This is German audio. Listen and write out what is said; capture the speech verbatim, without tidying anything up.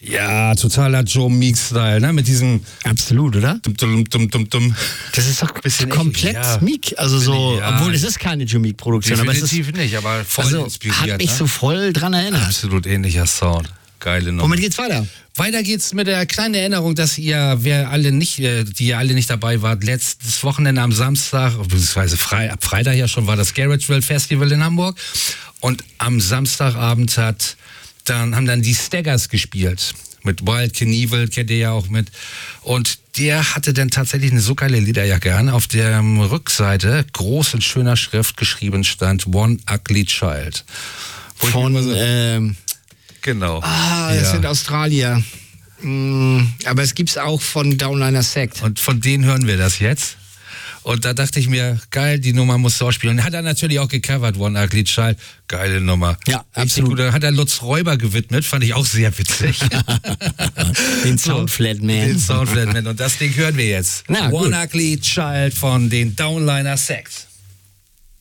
Ja, totaler Joe Meek-Style, ne? Mit diesem... Absolut, oder? Dum, dum, dum, dum, dum. Das ist doch Bisschen komplett ja. Meek. Also so, Ja. obwohl es ist keine Joe Meek-Produktion, aber es ist, Definitiv nicht, aber voll also, inspiriert. hat mich ne? so voll dran erinnert. Absolut ähnlicher Sound. Geile Nummer. Womit geht's weiter? Weiter geht's mit der kleinen Erinnerung, dass ihr, wer alle nicht, äh, die ihr alle nicht dabei wart, letztes Wochenende am Samstag, beziehungsweise Fre ab Freitag ja schon, war das Garageville Festival in Hamburg. Und am Samstagabend hat dann, haben dann die Staggers gespielt. Mit Wild Knievel, kennt ihr ja auch mit. Und der hatte dann tatsächlich eine so geile Lederjacke an. Auf der Rückseite, groß in schöner Schrift geschrieben, stand One Ugly Child. Wo ich mir Von, immer so- ähm, Genau. ah, das Ja. sind Australier. Mm, aber es gibt's auch von Downliner Sect. Und von denen hören wir das jetzt. Und da dachte ich mir, geil, die Nummer muss so spielen. Und hat er natürlich auch gecovert, One Ugly Child. Geile Nummer. Ja, Richtig absolut. gut. Dann hat er Lutz Räuber gewidmet, fand ich auch sehr witzig. Den Soundflatman. Den Soundflatman. Und das Ding hören wir jetzt. Na, One gut. Ugly Child von den Downliner Sect.